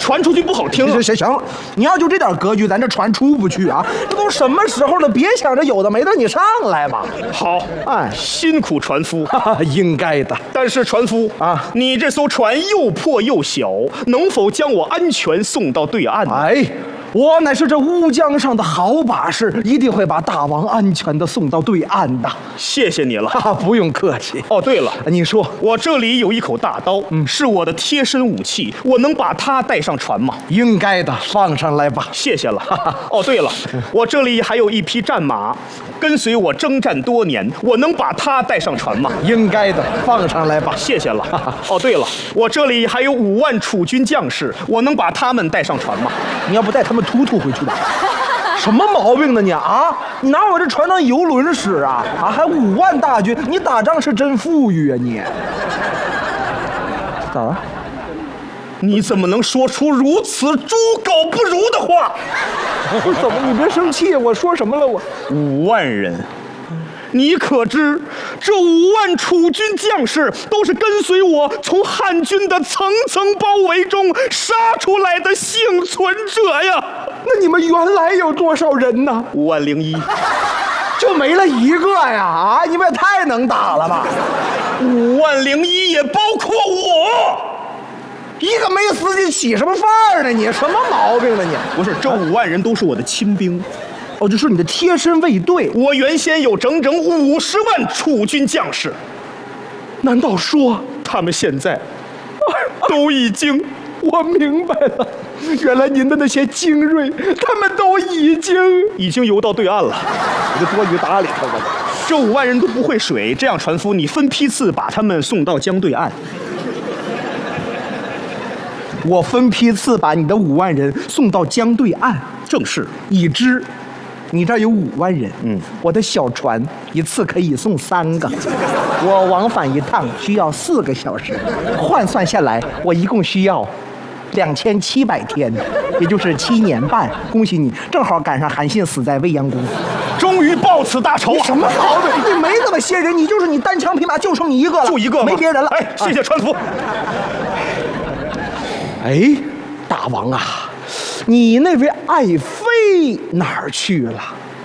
传出去不好听。 行，你要就这点格局，咱这船出不去啊！这都什么时候了，别想着有的没的，你上来吧。 好， 哎， 辛苦船夫， 应该的。 但是船夫啊， 你这艘船又破又小，能否将我安全送到对岸呢？ 哎，我乃是这乌江上的好把式，一定会把大王安全的送到对岸的。 谢谢你了。 不用客气。 哦，对了， 你说， 我这里有一口大刀，是我的贴身武器，我能把它带上船吗？ 应该的，放上来吧。 谢谢了。哦，对了，我这里还有一匹战马，跟随我征战多年，我能把它带上船吗？ 应该的，放上来吧。 谢谢了。哦，对了，我这里还有5万楚军将士，我能把他们带上船吗？ 你要不带他们突回去吧？什么毛病呢你啊？你拿我这船当游轮使啊？还5万大军，你打仗是真富裕啊你？咋了？ 你怎么能说出如此猪狗不如的话？ 怎么？你别生气，我说什么了我 ？5万人。你可知，这5万楚军将士都是跟随我从汉军的层层包围中杀出来的幸存者呀！ 那你们原来有多少人呢 ？50100， 就没了一个呀！啊，你们也太能打了吧 ！50100也包括我， 一个没死你起什么范儿呢？你什么毛病呢你？ 不是，这5万人都是我的亲兵。 哦，就是你的贴身卫队。 我原先有整整50万楚军将士， 难道说他们现在都已经…… 我明白了，原来您的那些精锐，他们都已经游到对岸了。 你就多余搭理他吧。 这5万人都不会水，这样船夫，你分批次把他们送到江对岸。 我分批次把你的5万人送到江对岸。 正是， 已知。你这儿有5万人，我的小船一次可以送3个，我往返一趟需要4个小时，换算下来，我一共需要2700天，也就是7年半。恭喜你，正好赶上韩信死在未央宫， 终于报此大仇。 什么毛病？你没这么些人，你就是你单枪匹马就剩你一个了， 就一个， 没别人了。 哎，谢谢船夫。 哎，大王啊！你那位爱妃哪儿去了？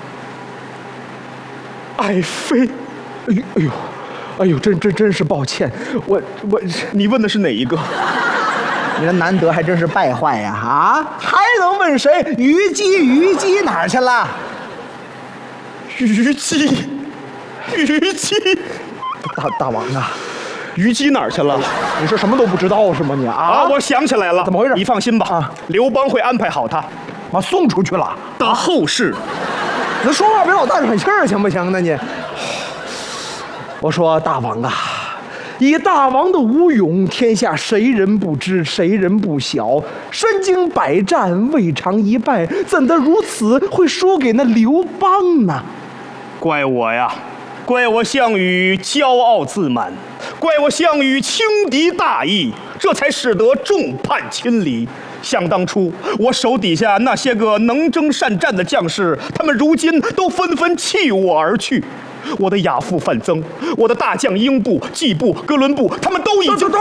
爱妃， 哎呦，真是抱歉， 你问的是哪一个？ 你的难得还真是败坏呀！啊，还能问谁？虞姬哪儿去了？ 虞姬， 大王啊！ 虞姬哪儿去了？ 你是什么都不知道是吗你？ 我想起来了， 怎么回事？ 你放心吧，刘邦会安排好他， 送出去了的后事。 你说话别老大喘气儿行不行呢你？我说大王啊，以大王的武勇，天下谁人不知，谁人不晓？身经百战，未尝一败，怎得如此会输给那刘邦呢？ 怪我呀！怪我项羽骄傲自满，怪我项羽轻敌大意，这才使得众叛亲离。想当初，我手底下那些个能征善战的将士，他们如今都纷纷弃我而去。我的亚父范增，我的大将英布、季布、哥伦布，他们都已经……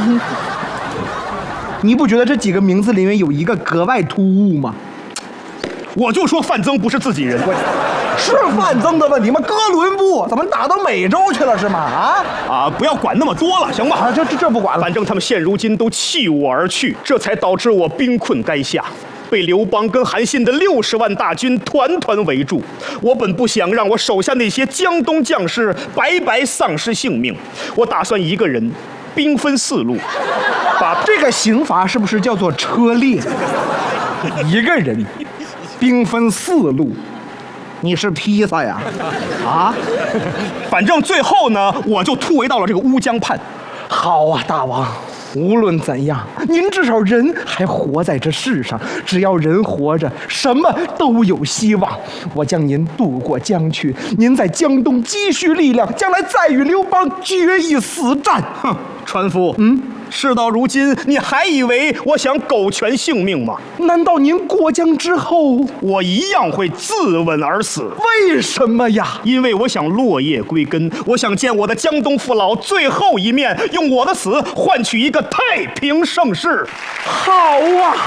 你不觉得这几个名字里面有一个格外突兀吗？ 我就说范增不是自己人。 是范增的问题吗？哥伦布怎么打到美洲去了是吗？ 不要管那么多了，行吧？ 这不管了。 反正他们现如今都弃我而去，这才导致我兵困垓下，被刘邦跟韩信的60万大军团团围住。我本不想让我手下那些江东将士白白丧失性命，我打算一个人兵分4路，把这个刑罚是不是叫做车裂？一个人兵分4路。你是披萨呀？ 反正最后呢，我就突围到了这个乌江畔。 好啊，大王，无论怎样，您至少人还活在这世上，只要人活着，什么都有希望。我将您渡过江去，您在江东积蓄力量，将来再与刘邦决一死战。 哼，船夫，事到如今，你还以为我想苟全性命吗？ 难道您过江之后， 我一样会自刎而死？ 为什么呀？ 因为我想落叶归根，我想见我的江东父老最后一面，用我的死换取一个太平盛世。 好啊！